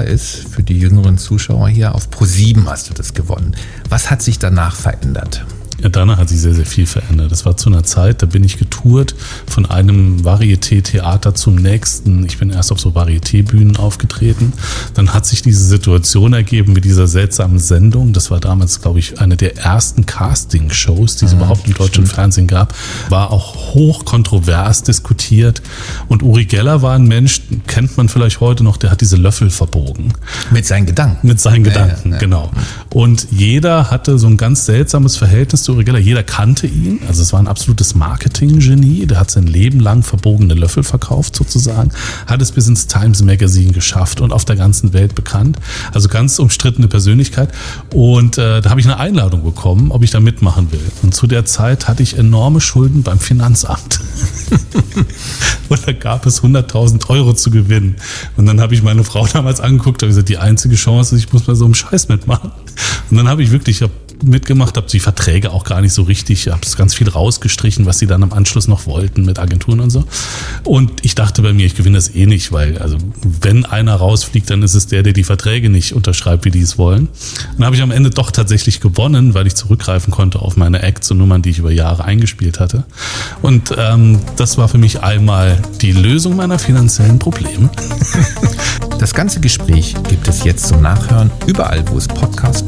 ist, für die jüngeren Zuschauer hier, auf Pro7 hast du das gewonnen. Was hat sich danach verändert? Ja, danach hat sich sehr, sehr viel verändert. Das war zu einer Zeit, da bin ich getourt von einem Varieté-Theater zum nächsten. Ich bin erst auf so Varieté-Bühnen aufgetreten. Dann hat sich diese Situation ergeben mit dieser seltsamen Sendung. Das war damals, glaube ich, eine der ersten Casting-Shows, die es überhaupt im deutschen Fernsehen gab. War auch hoch kontrovers diskutiert. Und Uri Geller war ein Mensch, kennt man vielleicht heute noch, der hat diese Löffel verbogen. Mit seinen Gedanken. Mit seinen Gedanken, genau. Und jeder hatte so ein ganz seltsames Verhältnis zu Uri Geller. Jeder kannte ihn. Also es war ein absolutes Marketing-Genie. Der hat sein Leben lang verbogene Löffel verkauft sozusagen. Hat es bis ins Times Magazine geschafft und auf der ganzen Welt bekannt. Also ganz umstrittene Persönlichkeit. Und da habe ich eine Einladung bekommen, ob ich da mitmachen will. Und zu der Zeit hatte ich enorme Schulden beim Finanzamt. Und da gab es 100.000 Euro zu gewinnen. Und dann habe ich meine Frau damals angeguckt und gesagt, die einzige Chance ist, ich muss bei so einem Scheiß mitmachen. Und dann habe ich wirklich mitgemacht, habe die Verträge auch gar nicht so richtig, habe ganz viel rausgestrichen, was sie dann am Anschluss noch wollten mit Agenturen und so. Und ich dachte bei mir, ich gewinne das eh nicht, weil also wenn einer rausfliegt, dann ist es der die Verträge nicht unterschreibt, wie die es wollen. Und dann habe ich am Ende doch tatsächlich gewonnen, weil ich zurückgreifen konnte auf meine Acts und Nummern, die ich über Jahre eingespielt hatte. Und das war für mich einmal die Lösung meiner finanziellen Probleme. Das ganze Gespräch gibt es jetzt zum Nachhören, überall, wo es Podcasts